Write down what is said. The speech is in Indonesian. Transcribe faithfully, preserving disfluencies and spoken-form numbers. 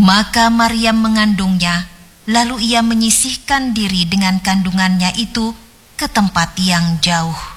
Maka Maryam mengandungnya, lalu ia menyisihkan diri dengan kandungannya itu ke tempat yang jauh.